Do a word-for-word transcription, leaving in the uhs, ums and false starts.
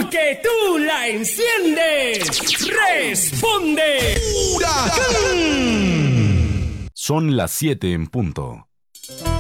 Porque tú la enciendes. Responde. ¡Huracán! Son las siete en punto.